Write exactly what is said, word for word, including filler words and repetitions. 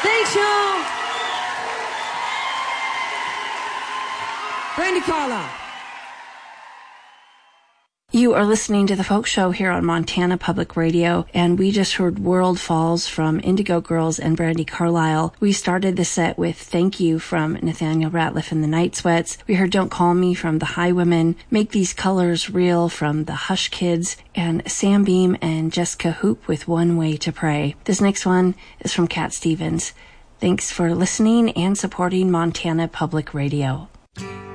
Thanks, y'all. Brandi Carlile. You are listening to The Folk Show here on Montana Public Radio, and we just heard World Falls from Indigo Girls and Brandi Carlile. We started the set with Thank You from Nathaniel Rateliff and the Night Sweats. We heard Don't Call Me from the Highwomen, Make These Colors Real from the Hush Kids, and Sam Beam and Jessica Hoop with One Way to Pray. This next one is from Cat Stevens. Thanks for listening and supporting Montana Public Radio.